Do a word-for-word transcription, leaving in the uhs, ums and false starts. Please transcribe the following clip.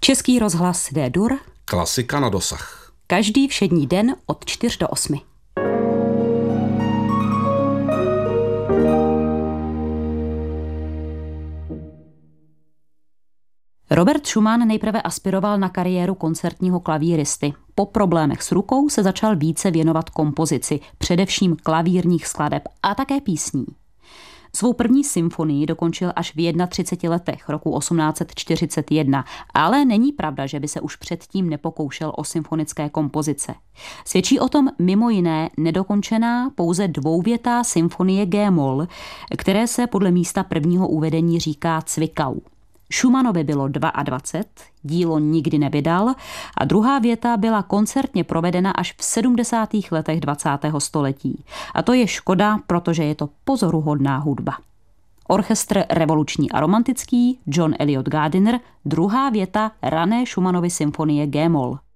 Český rozhlas D-dur. Klasika na dosah. Každý všední den od čtyř do osmi. Robert Schumann nejprve aspiroval na kariéru koncertního klavíristy. Po problémech s rukou se začal více věnovat kompozici, především klavírních skladeb a také písní. Svou první symfonii dokončil až v třiceti jedné letech roku osmnáct set čtyřicet jedna, ale není pravda, že by se už předtím nepokoušel o symfonické kompozice. Svědčí o tom mimo jiné nedokončená pouze dvouvětá symfonie G-moll, které se podle místa prvního uvedení říká Zwickau. Schumannovi bylo dvacet dva, dílo nikdy nevydal a druhá věta byla koncertně provedena až v sedmdesátých letech dvacátého století. A to je škoda, protože je to pozoruhodná hudba. Orchestr revoluční a romantický, John Eliot Gardiner, druhá věta rané Schumannovy symfonie G-moll.